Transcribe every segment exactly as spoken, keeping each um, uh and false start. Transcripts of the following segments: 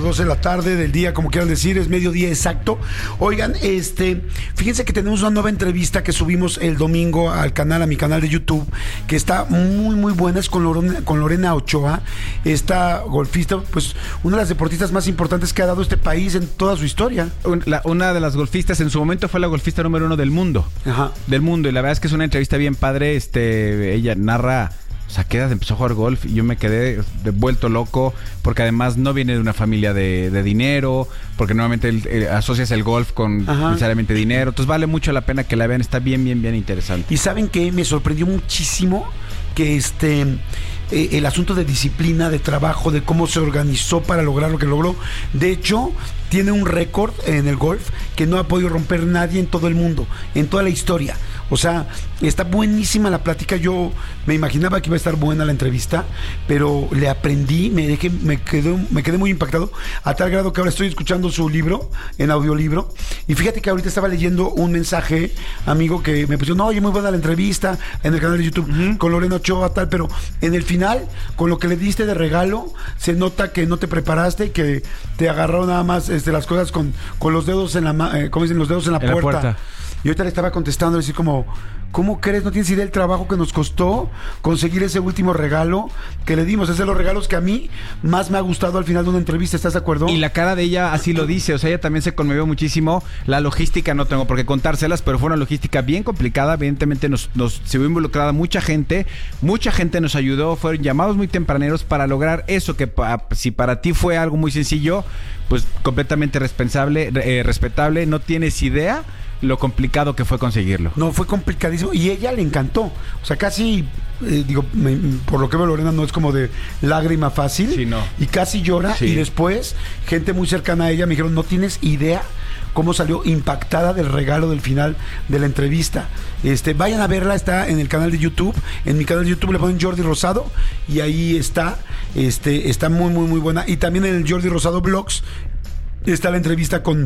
doce de la tarde, del día, como quieran decir, es mediodía exacto. Oigan, este, fíjense que tenemos una nueva entrevista que subimos el domingo al canal, a mi canal de YouTube, que está muy, muy buena, es con Lorena, con Lorena Ochoa, esta golfista, pues, una de las deportistas más importantes que ha dado este país en toda su historia. La, una de las golfistas, en su momento fue la golfista número uno del mundo. Ajá. Del mundo, y la verdad es que es una entrevista bien padre. Este, ella narra, o sea, queda, empezó a jugar golf y yo me quedé de vuelto loco, porque además no viene de una familia de, de dinero, porque normalmente el, el, asocias el golf con Ajá. necesariamente dinero. Entonces vale mucho la pena que la vean, está bien, bien, bien interesante. Y ¿saben qué? Me sorprendió muchísimo que este eh, el asunto de disciplina, de trabajo, de cómo se organizó para lograr lo que logró. De hecho, tiene un récord en el golf que no ha podido romper nadie en todo el mundo, en toda la historia. O sea, está buenísima la plática. Yo me imaginaba que iba a estar buena la entrevista, pero le aprendí, me dejé, me quedé, me quedé muy impactado, a tal grado que ahora estoy escuchando su libro, en audiolibro. Y fíjate que ahorita estaba leyendo un mensaje, amigo, que me puso, no, oye, muy buena la entrevista en el canal de YouTube, uh-huh. con Lorena Ochoa, tal, pero en el final, con lo que le diste de regalo, se nota que no te preparaste, que te agarraron nada más este, las cosas con, con los dedos en la, eh, ¿cómo dicen? Los dedos en la, en puerta. la puerta. Y ahorita le estaba contestando, decir como, ¿cómo crees? ¿No tienes idea del trabajo que nos costó conseguir ese último regalo que le dimos? Es de los regalos que a mí más me ha gustado al final de una entrevista, ¿estás de acuerdo? Y la cara de ella así lo dice, o sea, ella también se conmovió muchísimo. La logística no tengo por qué contárselas, pero fue una logística bien complicada. Evidentemente nos, nos se vio involucrada mucha gente, mucha gente nos ayudó, fueron llamados muy tempraneros para lograr eso que pa, si para ti fue algo muy sencillo, pues completamente responsable, eh, respetable, no tienes idea lo complicado que fue conseguirlo. No, fue complicadísimo y ella le encantó. O sea, casi, eh, digo, me, por lo que veo Lorena no es como de lágrima fácil. Sí, no. Y casi llora. Sí. Y después, gente muy cercana a ella me dijeron, no tienes idea cómo salió impactada del regalo del final de la entrevista. Este, vayan a verla, está en el canal de YouTube. En mi canal de YouTube le ponen Jordi Rosado y ahí está. Este, está muy, muy, muy buena. Y también en el Jordi Rosado Blogs está la entrevista con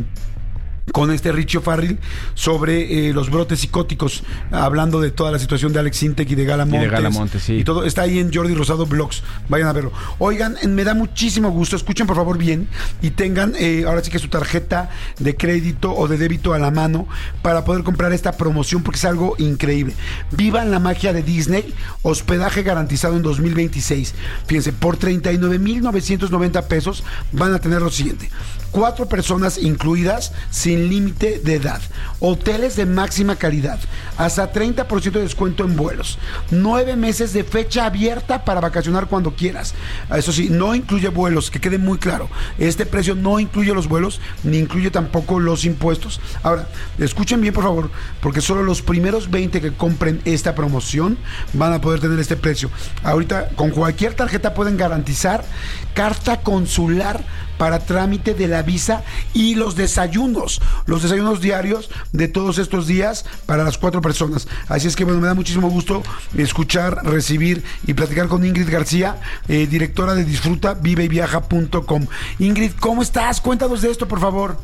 con este Richie O'Farrill sobre eh, los brotes psicóticos, hablando de toda la situación de Alex Sintek y de Gala Montes. Y de Gala Montes, sí. Y todo está ahí en Jordi Rosado Blogs. Vayan a verlo. Oigan, me da muchísimo gusto. Escuchen por favor bien y tengan eh, ahora sí que su tarjeta de crédito o de débito a la mano para poder comprar esta promoción, porque es algo increíble. Vivan la magia de Disney. Hospedaje garantizado en dos mil veintiséis. Fíjense, por treinta y nueve mil novecientos noventa pesos van a tener lo siguiente: cuatro personas incluidas, sin límite de edad, hoteles de máxima calidad, hasta treinta por ciento de descuento en vuelos, nueve meses de fecha abierta para vacacionar cuando quieras. Eso sí, no incluye vuelos, que quede muy claro. Este precio no incluye los vuelos, ni incluye tampoco los impuestos. Ahora, escuchen bien por favor, porque solo los primeros veinte que compren esta promoción van a poder tener este precio. Ahorita, con cualquier tarjeta pueden garantizar carta consular para trámite de la visa y los desayunos, los desayunos diarios de todos estos días para las cuatro personas. Así es que bueno, me da muchísimo gusto escuchar, recibir y platicar con Ingrid García, eh, directora de disfruta vive y viaja punto com. Ingrid, ¿cómo estás? Cuéntanos de esto, por favor.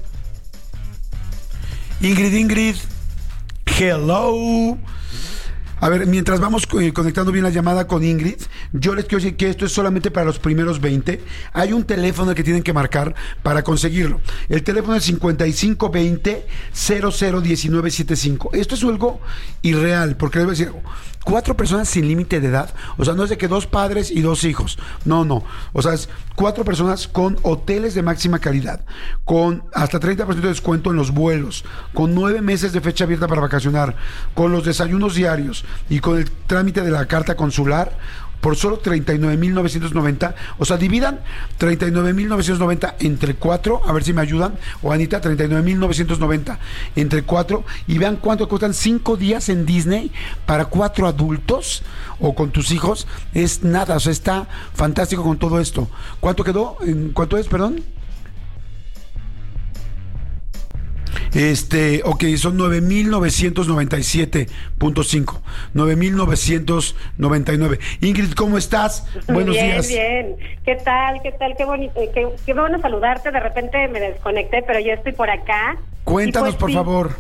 Ingrid, Ingrid, hello. A ver, mientras vamos eh, conectando bien la llamada con Ingrid, yo les quiero decir que esto es solamente para los primeros veinte. Hay un teléfono que tienen que marcar para conseguirlo. El teléfono es cincuenta y cinco veinte cero cero diecinueve setenta y cinco. Esto es algo irreal, porque les voy a decir algo. Cuatro personas sin límite de edad. O sea, no es de que dos padres y dos hijos. No, no. O sea, es cuatro personas con hoteles de máxima calidad, con hasta treinta por ciento de descuento en los vuelos, con nueve meses de fecha abierta para vacacionar, con los desayunos diarios y con el trámite de la carta consular por solo treinta y nueve mil novecientos noventa. O sea, dividan treinta y nueve mil novecientos noventa entre cuatro, a ver si me ayudan, o Anita, treinta y nueve mil novecientos noventa entre cuatro, y vean cuánto cuestan cinco días en Disney para cuatro adultos o con tus hijos. Es nada, o sea, está fantástico con todo esto. ¿Cuánto quedó? ¿Cuánto es, perdón? Este, ok, son nueve mil novecientos noventa y siete punto cinco. nueve mil novecientos noventa y nueve. Ingrid, ¿cómo estás? Buenos bien, días. Bien, bien. ¿Qué tal? ¿Qué tal? Qué bonito, qué, qué bueno saludarte. De repente me desconecté, pero ya estoy por acá. Cuéntanos, pues, por sí, favor.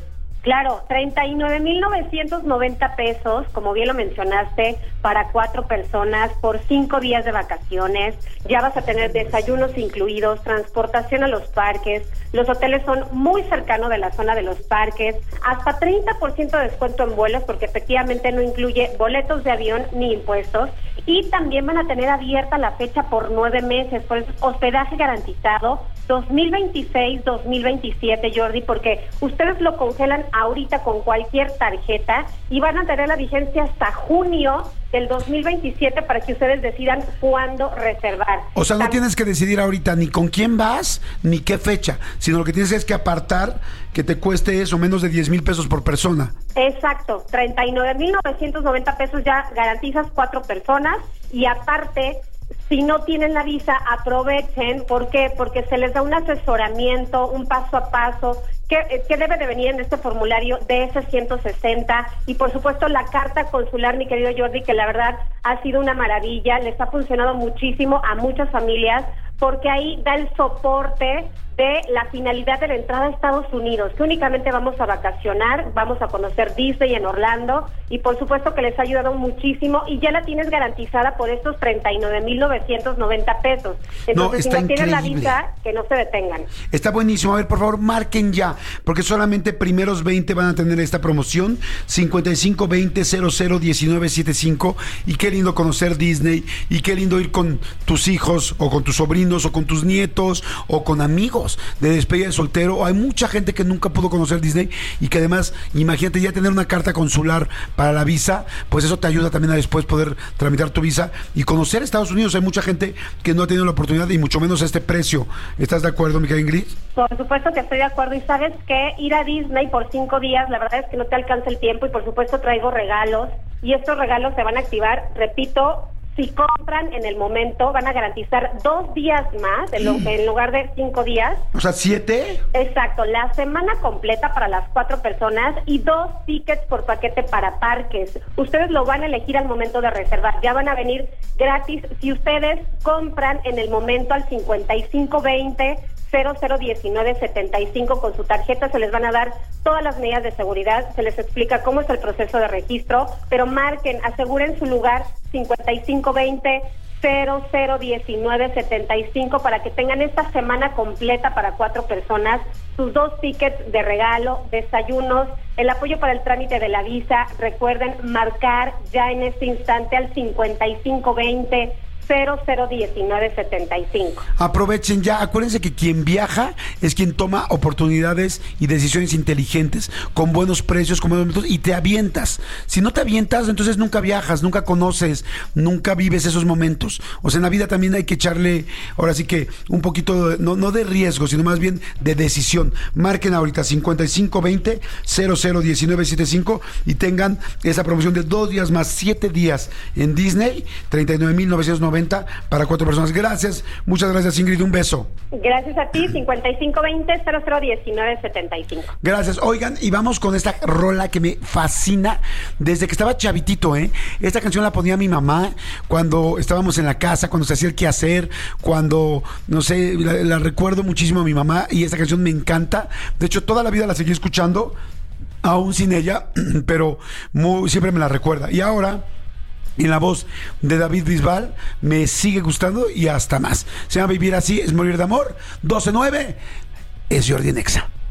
Claro, treinta y nueve mil novecientos noventa pesos, como bien lo mencionaste, para cuatro personas por cinco días de vacaciones. Ya vas a tener desayunos incluidos, transportación a los parques. Los hoteles son muy cercanos de la zona de los parques. Hasta treinta por ciento de descuento en vuelos, porque efectivamente no incluye boletos de avión ni impuestos. Y también van a tener abierta la fecha por nueve meses, por eso hospedaje garantizado dos mil veintiséis dos mil veintisiete, Jordi, porque ustedes lo congelan ahorita con cualquier tarjeta y van a tener la vigencia hasta junio del dos mil veintisiete para que ustedes decidan cuándo reservar. O sea, no Tam- tienes que decidir ahorita ni con quién vas, ni qué fecha, sino lo que tienes es que apartar que te cueste eso, menos de diez mil pesos por persona. Exacto, treinta y nueve mil novecientos noventa pesos ya garantizas cuatro personas y aparte, si no tienen la visa, aprovechen. ¿Por qué? Porque se les da un asesoramiento, un paso a paso, que, que debe de venir en este formulario D S ciento sesenta y por supuesto la carta consular, mi querido Jordi, que la verdad ha sido una maravilla, les ha funcionado muchísimo a muchas familias, porque ahí da el soporte de la finalidad de la entrada a Estados Unidos, que únicamente vamos a vacacionar, vamos a conocer Disney en Orlando, y por supuesto que les ha ayudado muchísimo, y ya la tienes garantizada por estos treinta y nueve mil novecientos noventa pesos. Entonces, No, si está no tienen la increíble. visa, que no se detengan. Está buenísimo. A ver, por favor, marquen ya, porque solamente primeros veinte van a tener esta promoción, cincuenta y cinco veinte cero cero diecinueve setenta y cinco, y qué lindo conocer Disney, y qué lindo ir con tus hijos, o con tus sobrinos, o con tus nietos, o con amigos de despedida de soltero. Hay mucha gente que nunca pudo conocer Disney, y que además, imagínate ya tener una carta consular para la visa, pues eso te ayuda también a después poder tramitar tu visa y conocer Estados Unidos. Hay mucha gente que no ha tenido la oportunidad, y mucho menos a este precio. ¿Estás de acuerdo, mi querida Ingrid? Por supuesto que estoy de acuerdo, y sabes que ir a Disney por cinco días, la verdad es que no te alcanza el tiempo, y por supuesto traigo regalos, y estos regalos se van a activar, repito, si compran en el momento, van a garantizar dos días más en, lo, en lugar de cinco días. O sea, ¿siete? Exacto, la semana completa para las cuatro personas y dos tickets por paquete para parques. Ustedes lo van a elegir al momento de reservar, ya van a venir gratis si ustedes compran en el momento al cincuenta y cinco veinte cero cero diecinueve setenta y cinco con su tarjeta. Se les van a dar todas las medidas de seguridad, se les explica cómo es el proceso de registro, pero marquen, aseguren su lugar cincuenta y cinco veinte cero cero diecinueve setenta y cinco para que tengan esta semana completa para cuatro personas, sus dos tickets de regalo, desayunos, el apoyo para el trámite de la visa. Recuerden marcar ya en este instante al cincuenta y cinco veinte cero cero diecinueve setenta y cinco. Aprovechen ya, acuérdense que quien viaja es quien toma oportunidades y decisiones inteligentes, con buenos precios, con buenos métodos, y te avientas. Si no te avientas, entonces nunca viajas, nunca conoces, nunca vives esos momentos. O sea, en la vida también hay que echarle, ahora sí que un poquito, de, no, no de riesgo, sino más bien de decisión. Marquen ahorita cincuenta y cinco veinte cero cero diecinueve setenta y cinco y tengan esa promoción de dos días más siete días en Disney, treinta y nueve mil novecientos noventa para cuatro personas. Gracias, muchas gracias, Ingrid, un beso. Gracias a ti, cincuenta y cinco veinte cero cero diecinueve setenta y cinco. Gracias. Oigan, y vamos con esta rola que me fascina desde que estaba chavitito, ¿eh? Esta canción la ponía mi mamá cuando estábamos en la casa, cuando se hacía el quehacer, cuando, no sé, la, la recuerdo muchísimo a mi mamá, y esta canción me encanta. De hecho, toda la vida la seguí escuchando, aún sin ella, pero muy, siempre me la recuerda. Y ahora, en la voz de David Bisbal, me sigue gustando y hasta más. Se llama Vivir Así es Morir de Amor. doce nueve es Jordi en Exa.